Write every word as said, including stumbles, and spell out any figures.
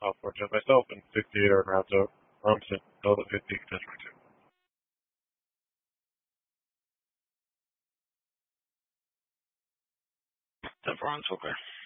I'll fortune myself in sixty-eight or rounds out. Rumson, Delta fifty, ten twenty-two. ten four on Soaker.